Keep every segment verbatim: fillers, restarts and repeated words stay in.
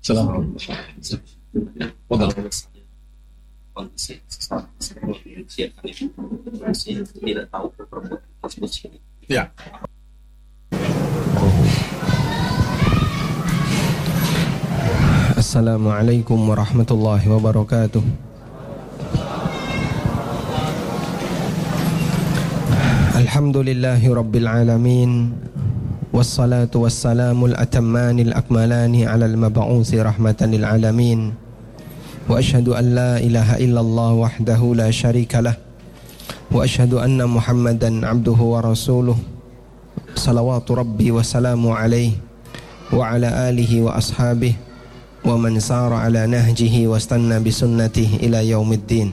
Assalamualaikum. Kondisi seperti itu masih tidak tahu perbuatan tersebut sini. Ya. Assalamualaikum warahmatullahi wabarakatuh. Alhamdulillahi rabbil alamin. Wassalatu wassalamul atammanil akmalani ala al-mab'uthi rahmatan lil alamin. Wa ashhadu an la ilaha illallah wahdahu la syarika lah. Wa ashhadu anna Muhammadan abduhu wa rasuluh. Salawatu rabbi wa salamu alaihi wa ala alihi wa ashabihi wa man sara ala nahjihi wa istanna bi sunnatihi ila yaumiddin.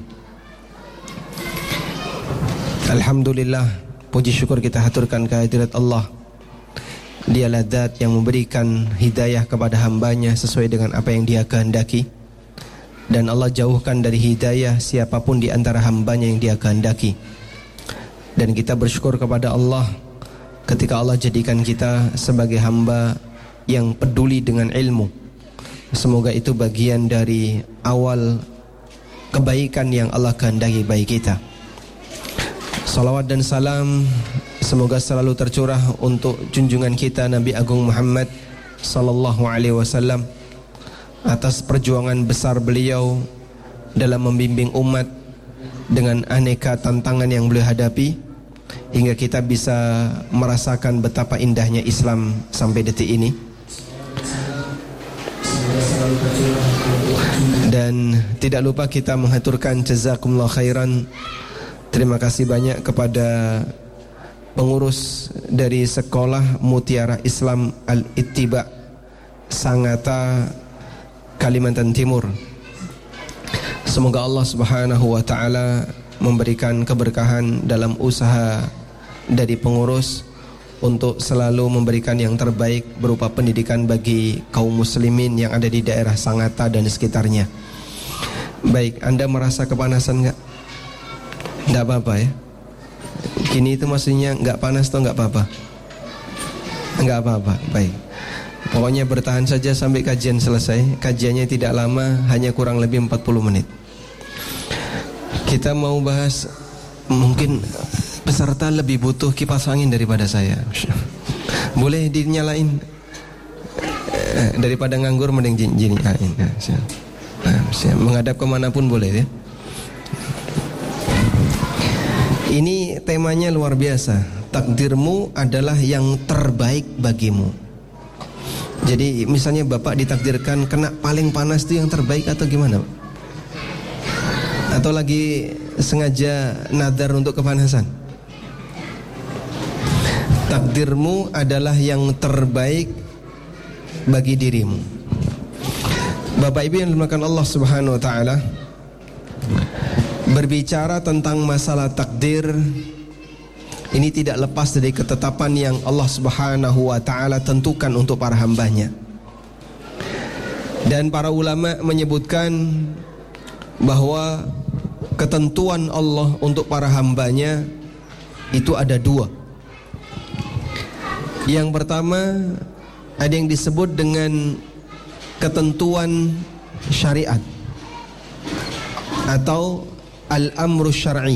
Alhamdulillah, puji syukur kita haturkan kehadirat Allah. Dialah zat yang memberikan hidayah kepada hambanya sesuai dengan apa yang Dia kehendaki. Dan Allah jauhkan dari hidayah siapapun di antara hambanya yang Dia kehendaki. Dan kita bersyukur kepada Allah ketika Allah jadikan kita sebagai hamba yang peduli dengan ilmu. Semoga itu bagian dari awal kebaikan yang Allah kehendaki bagi kita. Salawat dan salam semoga selalu tercurah untuk junjungan kita Nabi Agung Muhammad sallallahu alaihi wasallam, atas perjuangan besar beliau dalam membimbing umat dengan aneka tantangan yang beliau hadapi, hingga kita bisa merasakan betapa indahnya Islam sampai detik ini. Dan tidak lupa kita menghaturkan jazakumullah khairan, terima kasih banyak kepada pengurus dari Sekolah Mutiara Islam Al-Ittiba Sangatta, Kalimantan Timur. Semoga Allah Subhanahu wa taala memberikan keberkahan dalam usaha dari pengurus untuk selalu memberikan yang terbaik berupa pendidikan bagi kaum muslimin yang ada di daerah Sangatta dan sekitarnya. Baik, Anda merasa kepanasan enggak? Enggak apa-apa ya. Kini itu maksudnya enggak panas atau enggak apa-apa? Enggak apa-apa. Baik. Pokoknya bertahan saja sampai kajian selesai. Kajiannya tidak lama, hanya kurang lebih empat puluh menit. Kita mau bahas, mungkin peserta lebih butuh kipas angin daripada saya. Boleh dinyalain, daripada nganggur mending jini angin. Menghadap kemanapun boleh ya. Ini temanya luar biasa. Takdirmu adalah yang terbaik bagimu. Jadi misalnya Bapak ditakdirkan kena paling panas itu yang terbaik atau gimana? Atau lagi sengaja nadar untuk kepanasan? Takdirmu adalah yang terbaik bagi dirimu. Bapak Ibu yang dimuliakan Allah Subhanahu wa taala, berbicara tentang masalah takdir ini tidak lepas dari ketetapan yang Allah Subhanahu wa taala tentukan untuk para hambanya. Dan para ulama menyebutkan bahwa ketentuan Allah untuk para hambanya itu ada dua. Yang pertama, ada yang disebut dengan ketentuan syariat atau al-amru syar'i.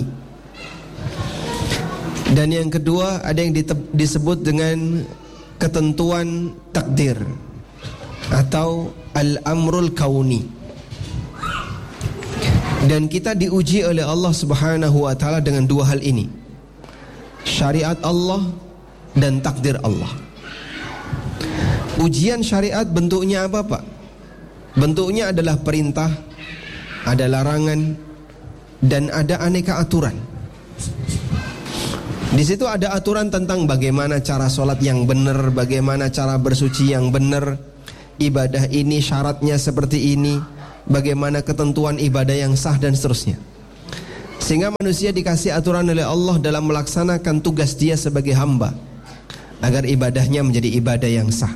Dan yang kedua ada yang disebut dengan ketentuan takdir atau al-amrul kauni. Dan kita diuji oleh Allah Subhanahu wa taala dengan dua hal ini, syariat Allah dan takdir Allah. Ujian syariat bentuknya apa Pak? Bentuknya adalah perintah, ada larangan, dan ada aneka aturan. Di situ ada aturan tentang bagaimana cara sholat yang benar, bagaimana cara bersuci yang benar, ibadah ini syaratnya seperti ini, bagaimana ketentuan ibadah yang sah dan seterusnya. Sehingga manusia dikasih aturan oleh Allah dalam melaksanakan tugas dia sebagai hamba, agar ibadahnya menjadi ibadah yang sah.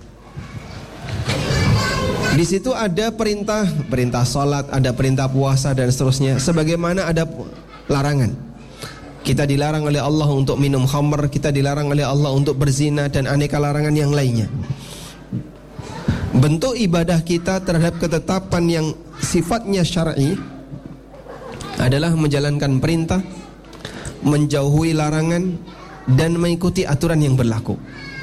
Di situ ada perintah, perintah sholat, ada perintah puasa dan seterusnya. Sebagaimana ada larangan. Kita dilarang oleh Allah untuk minum khamr, kita dilarang oleh Allah untuk berzina dan aneka larangan yang lainnya. bentuk ibadah kita terhadap ketetapan yang sifatnya syar'i adalah menjalankan perintah, menjauhi larangan, dan mengikuti aturan yang berlaku.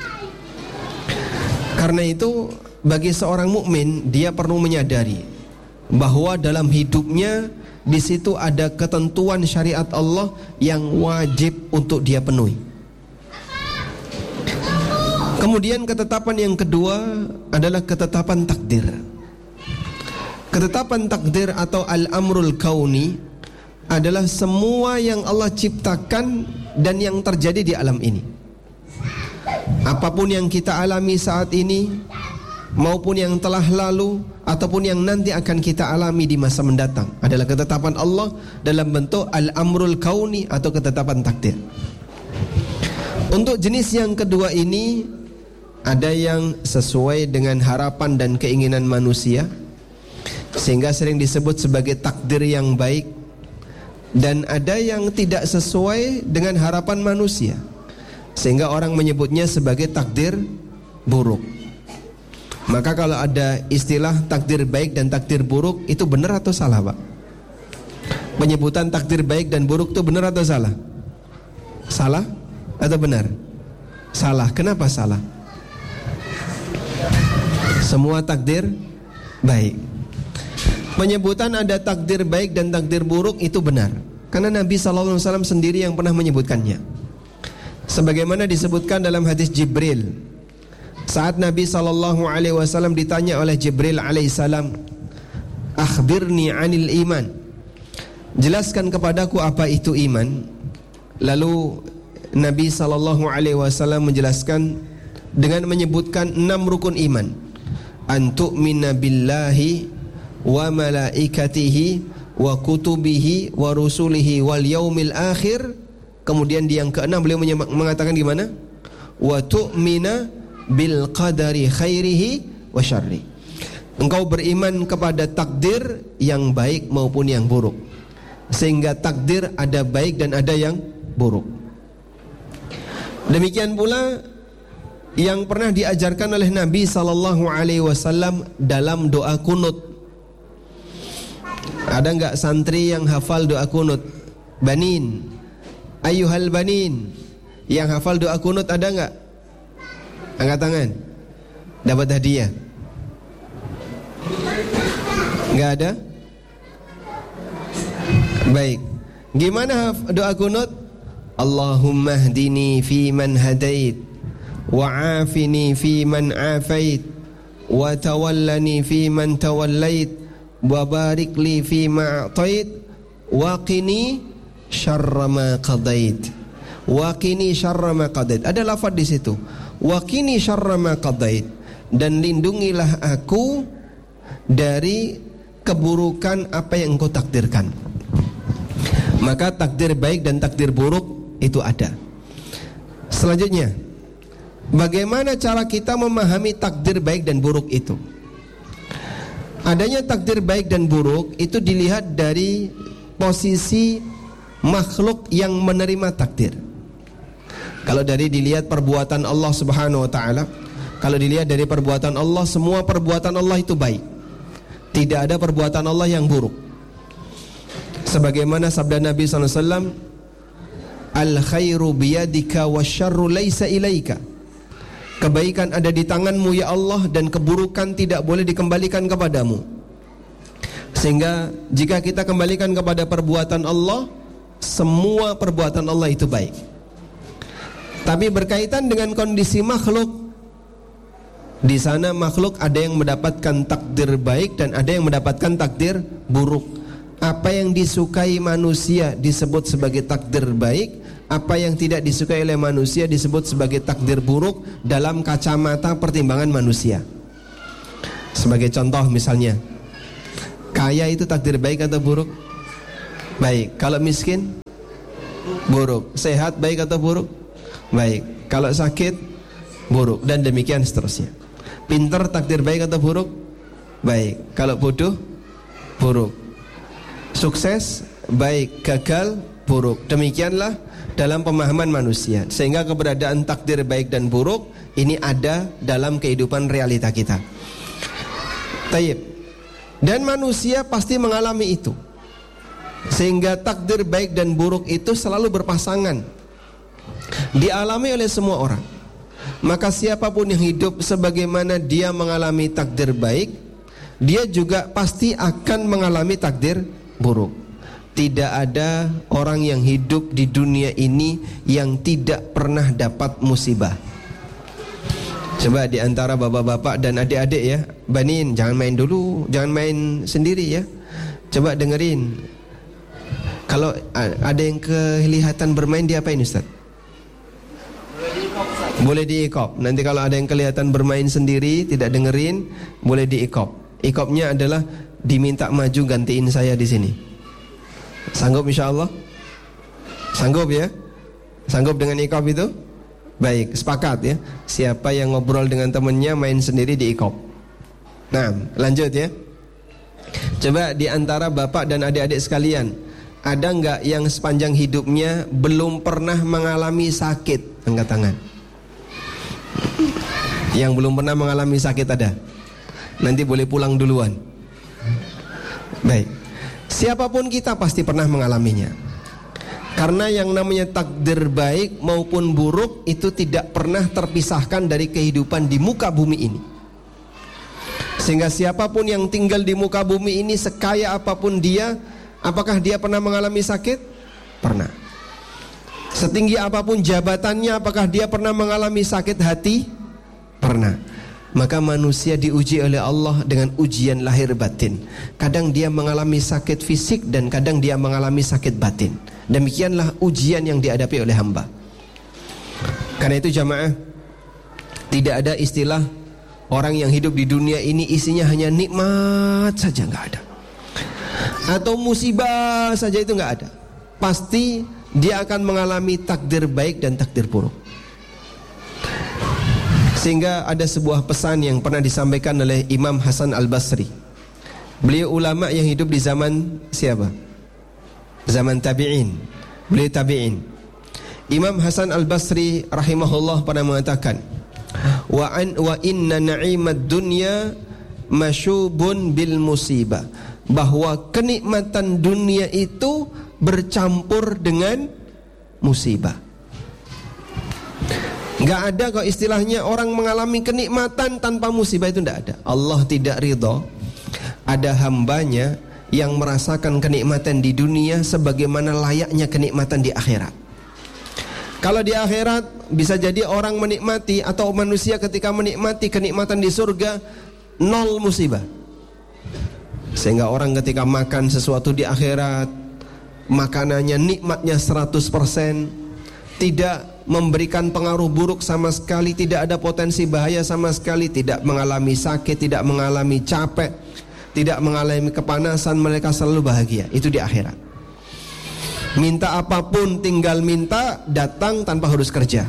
Karena itu bagi seorang mukmin, dia perlu menyadari bahwa dalam hidupnya di situ ada ketentuan syariat Allah yang wajib untuk dia penuhi. Kemudian ketetapan yang kedua adalah ketetapan takdir. Ketetapan takdir atau al-amrul kauni adalah semua yang Allah ciptakan dan yang terjadi di alam ini. Apapun yang kita alami saat ini, maupun yang telah lalu, ataupun yang nanti akan kita alami di masa mendatang, adalah ketetapan Allah dalam bentuk al-amrul kauni atau ketetapan takdir. Untuk jenis yang kedua ini, ada yang sesuai dengan harapan dan keinginan manusia, sehingga sering disebut sebagai takdir yang baik, dan ada yang tidak sesuai dengan harapan manusia, sehingga orang menyebutnya sebagai takdir buruk. Maka kalau ada istilah takdir baik dan takdir buruk, itu benar atau salah, Pak? Penyebutan takdir baik dan buruk itu benar atau salah? Salah atau benar? Salah. Kenapa salah? Semua takdir baik. Penyebutan ada takdir baik dan takdir buruk itu benar, karena Nabi shallallahu alaihi wasallam sendiri yang pernah menyebutkannya. Sebagaimana disebutkan dalam hadis Jibril, saat Nabi shallallahu alaihi wasallam ditanya oleh Jibril alaihissalam, akhbirni anil iman, jelaskan kepadaku apa itu iman. Lalu Nabi shallallahu alaihi wasallam menjelaskan dengan menyebutkan enam rukun iman. Antu'mina billahi wa malaikatihi wa kutubihi wa rusulihi wal yaumil akhir. Kemudian di yang keenam beliau mengatakan gimana? Wa tu'mina bil qadari khairihi wa syarri. Engkau beriman kepada takdir yang baik maupun yang buruk, sehingga takdir ada baik dan ada yang buruk. Demikian pula yang pernah diajarkan oleh Nabi sallallahu alaihi wasallam dalam doa kunut. Ada enggak santri yang hafal doa kunut? Banin, ayyuhal banin, yang hafal doa kunut ada enggak? Angkat tangan. Dapat hadiah. Enggak ada? Baik. Gimana doa kunut? Allahumma hdini fi man hadait, wa'afini fi man afait, wa tawallani fi man tawallait, wa barik li fi ma a'tait, wa qini syarra ma qadait. Wa qini syarra ma qadait. Ada lafaz di situ. Wa qini syarra ma qadait, dan lindungilah aku dari keburukan apa yang engkau takdirkan. Maka takdir baik dan takdir buruk itu ada. Selanjutnya, bagaimana cara kita memahami takdir baik dan buruk itu? Adanya takdir baik dan buruk itu dilihat dari posisi makhluk yang menerima takdir. Kalau dari dilihat perbuatan Allah Subhanahu wa taala, kalau dilihat dari perbuatan Allah, semua perbuatan Allah itu baik. Tidak ada perbuatan Allah yang buruk. Sebagaimana sabda Nabi sallallahu alaihi wasallam, al khairu biyadika wasyarru laisa ilaika. Kebaikan ada di tanganmu ya Allah, dan keburukan tidak boleh dikembalikan kepadamu. Sehingga jika kita kembalikan kepada perbuatan Allah, semua perbuatan Allah itu baik. Tapi berkaitan dengan kondisi makhluk, di sana makhluk ada yang mendapatkan takdir baik dan ada yang mendapatkan takdir buruk. Apa yang disukai manusia disebut sebagai takdir baik, apa yang tidak disukai oleh manusia disebut sebagai takdir buruk dalam kacamata pertimbangan manusia. Sebagai contoh misalnya, kaya itu takdir baik atau buruk? Baik. Kalau miskin? Buruk. Sehat baik atau buruk? Baik. Kalau sakit? Buruk. Dan demikian seterusnya. Pintar takdir baik atau buruk? Baik. Kalau bodoh? Buruk. Sukses? Baik. Gagal? Buruk. Demikianlah dalam pemahaman manusia. Sehingga keberadaan takdir baik dan buruk ini ada dalam kehidupan realita kita. Taib. Dan manusia pasti mengalami itu. Sehingga takdir baik dan buruk itu selalu berpasangan, dialami oleh semua orang. Maka siapapun yang hidup sebagaimana dia mengalami takdir baik, dia juga pasti akan mengalami takdir buruk. Tidak ada orang yang hidup di dunia ini yang tidak pernah dapat musibah. Coba di antara bapak-bapak dan adik-adik ya, Banin, jangan main dulu, jangan main sendiri ya. Coba dengerin. Kalau ada yang kelihatan bermain, diapain Ustaz? Boleh diikop. Nanti kalau ada yang kelihatan bermain sendiri, tidak dengerin, boleh diikop. Ikopnya adalah diminta maju gantiin saya di sini. Sanggup insyaallah? Sanggup ya? Sanggup dengan ikop itu? Baik, sepakat ya. Siapa yang ngobrol dengan temannya main sendiri diikop. Nah, lanjut ya. Coba di antara bapak dan adik-adik sekalian, ada enggak yang sepanjang hidupnya belum pernah mengalami sakit? Angkat tangan. Yang belum pernah mengalami sakit ada? Nanti boleh pulang duluan. Baik. Siapapun kita pasti pernah mengalaminya. Karena yang namanya takdir baik maupun buruk itu tidak pernah terpisahkan dari kehidupan di muka bumi ini. Sehingga siapapun yang tinggal di muka bumi ini, sekaya apapun dia, apakah dia pernah mengalami sakit? Pernah. Setinggi apapun jabatannya, apakah dia pernah mengalami sakit hati? Pernah. Maka manusia diuji oleh Allah dengan ujian lahir batin. Kadang dia mengalami sakit fisik dan kadang dia mengalami sakit batin. Demikianlah ujian yang dihadapi oleh hamba. Karena itu jamaah, tidak ada istilah orang yang hidup di dunia ini isinya hanya nikmat saja, nggak ada. Atau musibah saja, itu nggak ada. Pasti dia akan mengalami takdir baik dan takdir buruk. Sehingga ada sebuah pesan yang pernah disampaikan oleh Imam Hasan Al-Basri. Beliau ulama yang hidup di zaman siapa? Zaman tabi'in. Beliau tabi'in. Imam Hasan Al-Basri rahimahullah pernah mengatakan, wa an wa inna na'imad dunya masyubun bil musibah, bahwa kenikmatan dunia itu bercampur dengan musibah. Gak ada kok istilahnya orang mengalami kenikmatan tanpa musibah, itu tidak ada. Allah tidak ridho ada hambanya yang merasakan kenikmatan di dunia sebagaimana layaknya kenikmatan di akhirat. Kalau di akhirat bisa jadi orang menikmati, atau manusia ketika menikmati kenikmatan di surga, nol musibah. Sehingga orang ketika makan sesuatu di akhirat, makanannya nikmatnya seratus persen, tidak memberikan pengaruh buruk sama sekali, tidak ada potensi bahaya sama sekali, tidak mengalami sakit, tidak mengalami capek, tidak mengalami kepanasan, mereka selalu bahagia. Itu di akhirat. Minta apapun tinggal minta, datang tanpa harus kerja.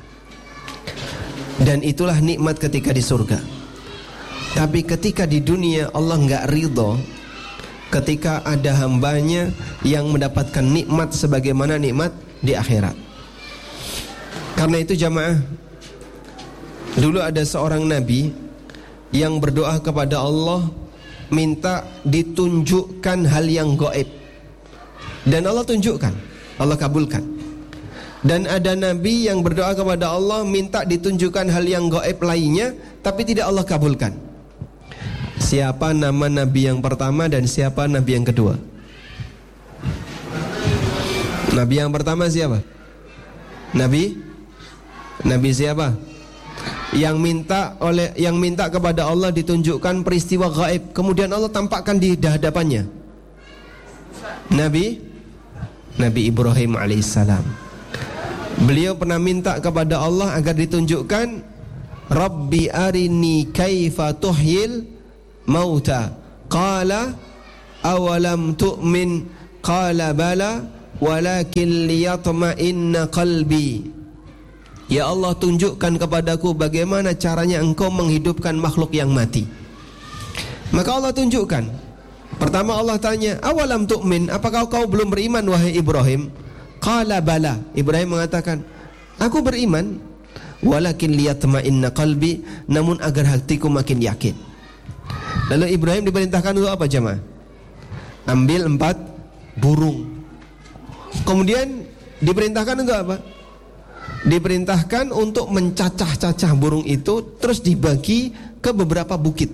Dan itulah nikmat ketika di surga. Tapi ketika di dunia Allah enggak ridho ketika ada hambanya yang mendapatkan nikmat sebagaimana nikmat di akhirat. Karena itu jamaah, dulu ada seorang nabi yang berdoa kepada Allah minta ditunjukkan hal yang gaib, dan Allah tunjukkan, Allah kabulkan. Dan ada nabi yang berdoa kepada Allah minta ditunjukkan hal yang gaib lainnya, tapi tidak Allah kabulkan. Siapa nama nabi yang pertama dan siapa nabi yang kedua? Nabi yang pertama siapa? Nabi Nabi siapa? Yang minta oleh yang minta kepada Allah ditunjukkan peristiwa gaib, kemudian Allah tampakkan di hadapannya. Nabi Nabi Ibrahim alaihissalam. Beliau pernah minta kepada Allah agar ditunjukkan, Rabbi arini kaifa tuhyil mauta. Qala awalam tu'min. Qala bala walakin liyatma'inna qalbi. Ya Allah, tunjukkan kepadaku bagaimana caranya engkau menghidupkan makhluk yang mati. Maka Allah tunjukkan. Pertama Allah tanya, awalam tu'min, apakah kau belum beriman wahai Ibrahim? Qala bala. Ibrahim mengatakan, aku beriman. Walakin liyatma'inna qalbi, namun agar hatiku makin yakin. Lalu Ibrahim diperintahkan untuk apa jemaah? Ambil empat burung. Kemudian diperintahkan untuk apa? Diperintahkan untuk mencacah-cacah burung itu, terus dibagi ke beberapa bukit.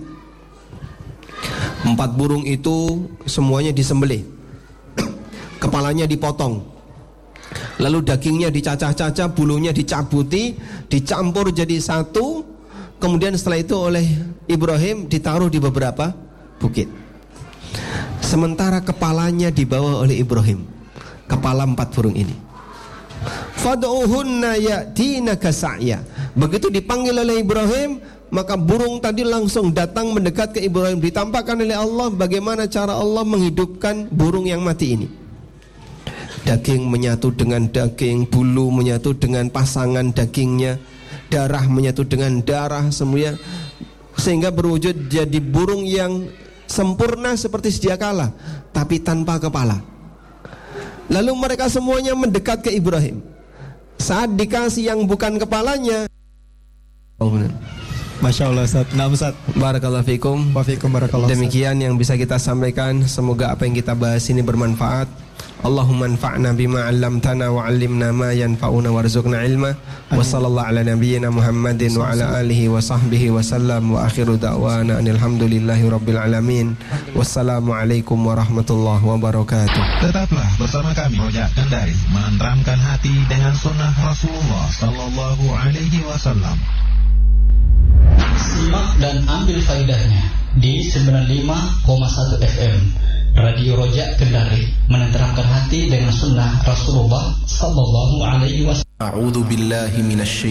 Empat burung itu semuanya disembelih, kepalanya dipotong, lalu dagingnya dicacah-cacah, bulunya dicabuti, dicampur jadi satu. Kemudian setelah itu oleh Ibrahim ditaruh di beberapa bukit. Sementara kepalanya dibawa oleh Ibrahim, kepala empat burung ini. Fad'uhunna ya'tinaka sa'ya. Begitu dipanggil oleh Ibrahim, maka burung tadi langsung datang mendekat ke Ibrahim. Ditampakkan oleh Allah bagaimana cara Allah menghidupkan burung yang mati ini. Daging menyatu dengan daging, bulu menyatu dengan pasangan dagingnya, darah menyatu dengan darah semuanya, sehingga berwujud jadi burung yang sempurna seperti sedia kala, tapi tanpa kepala. Lalu mereka semuanya mendekat ke Ibrahim. Saat dikasih yang bukan kepalanya, oh benar. Masya Allah Ustaz. Nah Ustaz, barakallahu fikum. Wa fikum barakallahu. Demikian yang bisa kita sampaikan. Semoga apa yang kita bahas ini bermanfaat. Allahumma anfa'na bima 'allamtana wa 'allimna ma yanfa'una warzuqna ilma. Wa sallallahu ala nabiyyina Muhammadin wa ala alihi wa sahbihi wa sallam. Wa akhiru da'wana alhamdulillahi rabbil alamin. Wassalamu alaikum warahmatullahi wabarakatuh. Tetaplah bersama kami Rojak Kendari, menenteramkan hati dengan sunnah Rasulullah sallallahu alaihi wasallam. Simak dan ambil faedahnya di sembilan puluh lima koma satu F M Radio Rojak Kendari, menenteramkan hati dengan sunnah Rasulullah sallallahu alaihi wasallam. A'udzu billahi minasy